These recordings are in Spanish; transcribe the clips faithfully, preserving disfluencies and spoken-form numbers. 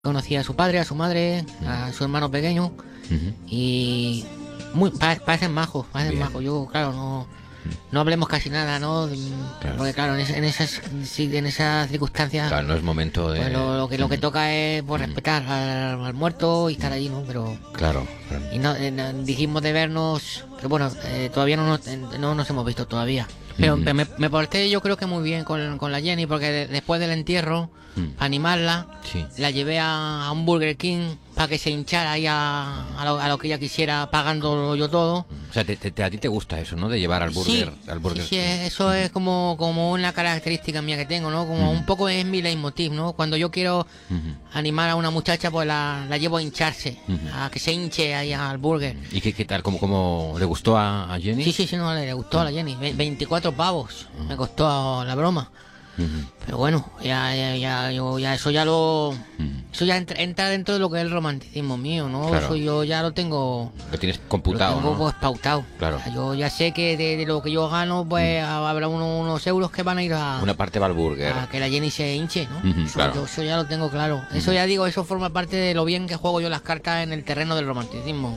Conocí a su padre, a su madre, a su hermano pequeño. Uh-huh. Y muy pa- parecen majos, parecen Bien. majos. Yo, claro, no no hablemos casi nada, ¿no? Claro. Porque claro, en, esa- en esas sí, en esas circunstancias, Claro, no es momento de... pues lo, lo que lo que Ujú. toca es pues, Ujú. respetar al, al muerto y estar allí, ¿no? Pero Claro, claro. y no, eh, no- dijimos de vernos, pero bueno, eh, todavía no nos, eh, no nos hemos visto todavía. Pero Ujú. me, me porté yo creo que muy bien con, con la Jenny, porque de- después del entierro, Mm. para animarla, Sí. la llevé a, a un Burger King para que se hinchara ahí a, a, lo, a lo que ella quisiera, pagando yo todo. O sea, te, te- te- a ti te gusta eso, ¿no? De llevar al burger... Sí, al burger sí, sí, King. eso es como, como una característica mía que tengo, ¿no? Como Ujú. un poco es mi leitmotiv, ¿no? Cuando yo quiero Ujú. animar a una muchacha, pues la, la llevo a hincharse, Ujú. a que se hinche ahí al burger. ¿Y qué, qué tal? ¿Cómo, cómo le gustó a, a Jenny? Sí, sí, sí, no, le, le gustó a la Jenny. Ve- veinticuatro pavos me costó la broma. Ujú. Pero bueno, ya, ya, ya, yo, ya eso ya lo... Ujú. Eso ya entra, entra dentro de lo que es el romanticismo mío, ¿no? Claro. Eso yo ya lo tengo... Lo tienes Lo computado, tengo ¿no? pues pautado. Claro. O sea, yo ya sé que de, de lo que yo gano, pues habrá uno- unos euros que van a ir a, Una parte va al burger. a que la Jenny se hinche, ¿no? Ujú, eso, claro. yo- eso ya lo tengo claro. Eso ya digo, eso forma parte de lo bien que juego yo las cartas en el terreno del romanticismo.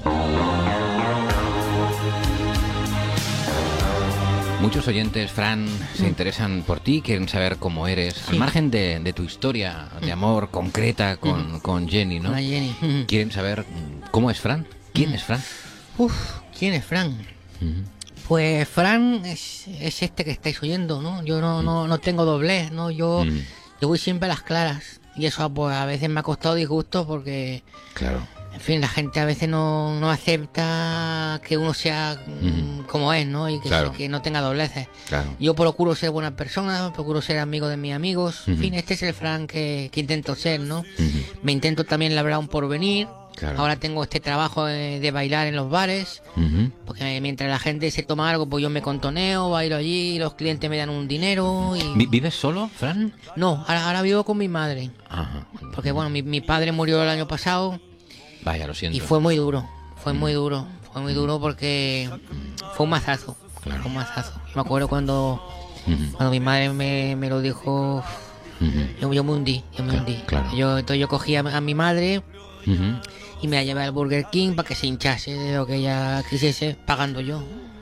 Muchos oyentes, Fran, se interesan por ti, quieren saber cómo eres. Sí. Al margen de, de tu historia de amor concreta con, con Jenny, ¿no? La Jenny. Ujú. Quieren saber mm, cómo es Fran. ¿Quién es Fran? Uf, ¿quién es Fran? Ujú. Pues Fran es, es este que estáis oyendo, ¿no? Yo no, no, no tengo doblez, ¿no? Yo, Mm. yo voy siempre a las claras. Y eso pues a veces me ha costado disgusto porque, Claro. en fin, la gente a veces no, no acepta que uno sea mm, Ujú. como es, ¿no? Y que, Claro. se- que no tenga dobleces. Claro. Yo procuro ser buena persona, procuro ser amigo de mis amigos. En Ujú. fin, este es el Fran que, que intento ser, ¿no? Ujú. Me intento también labrar un porvenir. Claro. Ahora tengo este trabajo de, de bailar en los bares. Ujú. Porque mientras la gente se toma algo, pues yo me contoneo, bailo allí, los clientes me dan un dinero y... Vi- ¿Vives solo, Fran? No, ahora, ahora vivo con mi madre. Ajá. Porque bueno, mi, mi padre murió el año pasado Vaya, lo siento. y fue muy duro. Fue muy duro. Fue muy duro porque fue un mazazo. Claro. Fue un mazazo. Yo me acuerdo cuando, Ujú. cuando mi madre me, me lo dijo, Ujú. yo, yo me hundí, yo me Claro, hundí. claro. Yo, entonces yo cogí a, a mi madre Ujú. y me la llevé al Burger King para que se hinchase de lo que ella quisiese, pagando yo.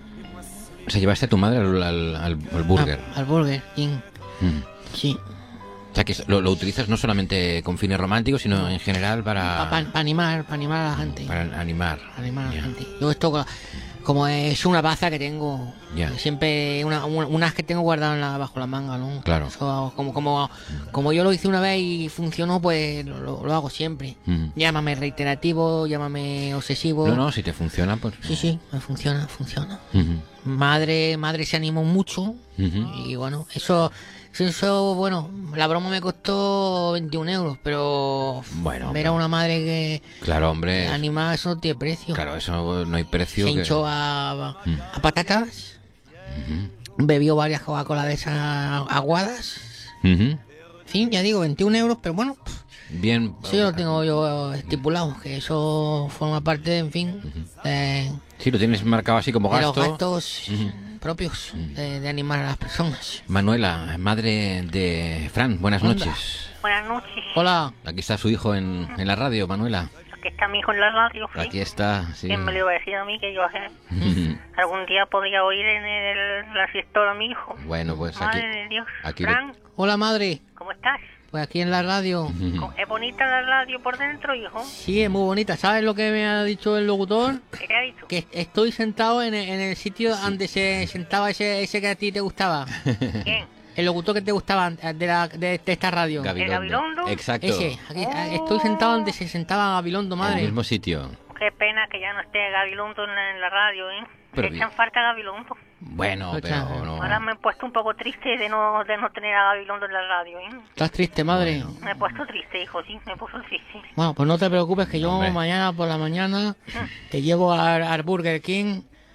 O sea, llevaste a tu madre al, al- al- al burger. Al, al Burger King, Ujú. sí. O sea, que lo, lo utilizas no solamente con fines románticos, sino en general para, Para animar, para animar a la gente. para animar. Para animar a la Ya. gente. Yo esto, como es una baza que tengo, Ya. siempre, una, una- unas que tengo guardadas en la- bajo la manga, ¿no? Claro. Eso, como, como, como yo lo hice una vez y funcionó, pues lo, lo- lo hago siempre. Ujú. Llámame reiterativo, llámame obsesivo. No, no, si te funciona, pues... Sí, sí, me funciona, funciona. Ujú. Madre, madre se animó mucho Ujú. y bueno, eso, eso, bueno, la broma me costó veintiún euros, pero Bueno, ver a una madre que Claro, hombre. animada, eso no tiene precio. Claro, eso no hay precio. Se que- hinchó a, Mm. a patatas, Ujú. bebió varias Coca-Cola de esas aguadas. Ujú. En fin, ya digo, veintiún euros, pero bueno, Bien. eso ya lo tengo yo estipulado, que eso forma parte, en fin, de, Sí, lo tienes marcado así como de los gasto. gastos Ujú. propios de, de animar a las personas. Manuela, madre de Fran, buenas Anda. noches. Buenas noches. Hola, Aquí está su hijo en, en la radio, Manuela. Aquí está mi hijo en la radio. ¿sí? Aquí está, sí. ¿Quién me lo iba a decir a mí que yo eh, Ujú. algún día podría oír en el, la siestora a mi hijo? Bueno, pues aquí... Madre de Dios. aquí Fran, hola madre, ¿cómo estás? pues aquí en la radio. Ujú. ¿Es bonita la radio por dentro, hijo? Sí, es muy bonita. ¿Sabes lo que me ha dicho el locutor? ¿Qué te ha dicho? Que estoy sentado en el, en el sitio donde se sentaba ese, ese que a ti te gustaba. ¿Quién? El locutor que te gustaba de, la, de, de esta radio. Gabilondo. Gabilondo? Exacto. Ese, aquí, estoy sentado donde se sentaba Gabilondo, En madre. el mismo sitio. Qué pena que ya no esté Gabilondo en la, en la radio, ¿eh? Pero Me bien. echan falta Gabilondo. Bueno, Escucha, pero no... Ahora me he puesto un poco triste de no de no tener a Gabilondo en la radio, ¿eh? ¿Estás triste, madre? Bueno. Me he puesto triste, hijo, sí, me he puesto triste. Bueno, pues no te preocupes que yo Hombre. mañana por la mañana te llevo al, al Burger King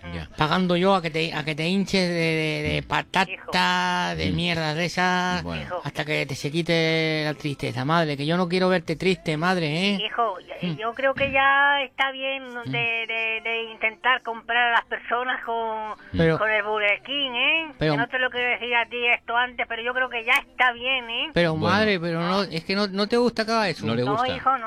Ya. Pagando yo a que te, a que te hinches de, de, de patata, de Mm. mierda de esas, Bueno. Hijo. hasta que te se quite la tristeza, madre, que yo no quiero verte triste, madre, ¿eh? Hijo, Mm. yo creo que ya está bien de, de, de intentar comprar a las personas con, Pero- con el Burger King, ¿eh? pero- Que no te lo quiero decir a ti esto antes, pero yo creo que ya está bien, ¿eh? Pero Bueno. madre, pero no, es que no, no te gusta que haga eso. No le No, gusta. hijo,